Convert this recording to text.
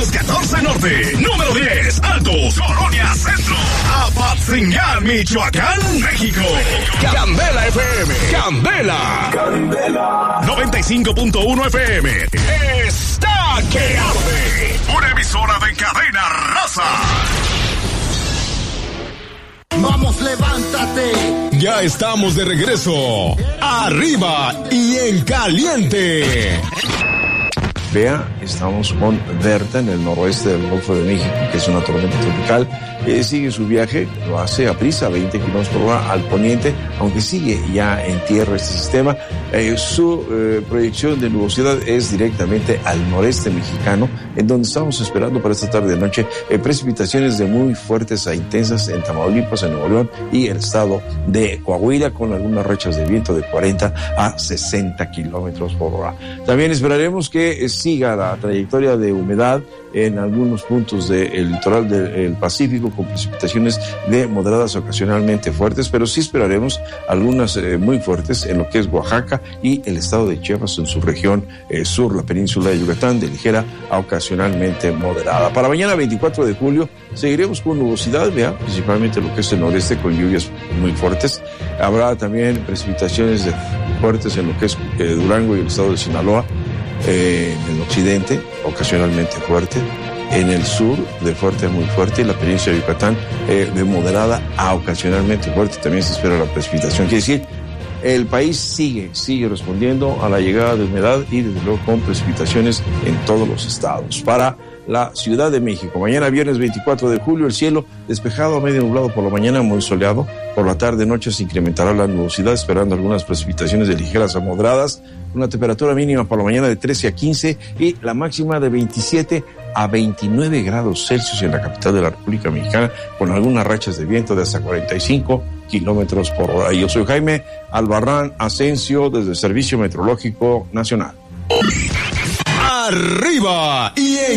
214 Norte, número 10, Altos, Colonia Centro, Apatzingán, Michoacán, México. Candela FM, Candela. 95.1 FM. Está que arde. Una emisora de cadena raza. Vamos, levántate. Ya estamos de regreso. Arriba y en caliente. Vea, estamos con Berta en el noroeste del Golfo de México, que es una tormenta tropical. Sigue su viaje, lo hace a prisa, 20 kilómetros por hora al poniente, aunque sigue ya en tierra este sistema. Su proyección de nubosidad es directamente al noreste mexicano, en donde estamos esperando para esta tarde de noche precipitaciones de muy fuertes a intensas en Tamaulipas, en Nuevo León y el estado de Coahuila, con algunas rachas de viento de 40 a 60 kilómetros por hora. También esperaremos que siga la trayectoria de humedad en algunos puntos del litoral del Pacífico, con precipitaciones de moderadas ocasionalmente fuertes, pero sí esperaremos algunas muy fuertes en lo que es Oaxaca y el estado de Chiapas en su región sur, la península de Yucatán, de ligera a ocasionalmente moderada. Para mañana 24 de julio seguiremos con nubosidad, principalmente lo que es el noreste, con lluvias muy fuertes. Habrá también precipitaciones fuertes en lo que es Durango y el estado de Sinaloa, en el occidente, ocasionalmente fuerte, en el sur, de fuerte a muy fuerte, y la península de Yucatán, de moderada a ocasionalmente fuerte, también se espera la precipitación. Quiere decir, el país sigue respondiendo a la llegada de humedad y desde luego con precipitaciones en todos los estados. Para la Ciudad de México, mañana viernes 24 de julio, el cielo despejado a medio nublado por la mañana, muy soleado. Por la tarde noche se incrementará la nubosidad, esperando algunas precipitaciones de ligeras a moderadas. Una temperatura mínima por la mañana de 13 a 15 y la máxima de 27 a 29 grados Celsius en la capital de la República Mexicana, con algunas rachas de viento de hasta 45 kilómetros por hora. Yo soy Jaime Albarrán Asensio, desde el Servicio Meteorológico Nacional. Arriba y en